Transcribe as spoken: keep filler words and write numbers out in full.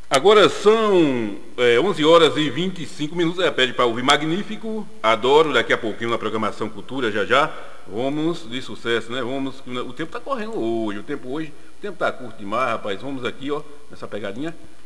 Agora são é, onze horas e vinte e cinco minutos. É, pede para ouvir Magnífico, Adoro, daqui a pouquinho na programação Cultura, já já. Vamos de sucesso, né? Vamos. O tempo está correndo hoje, o tempo hoje, o tempo está curto demais, rapaz. Vamos aqui, ó, nessa pegadinha.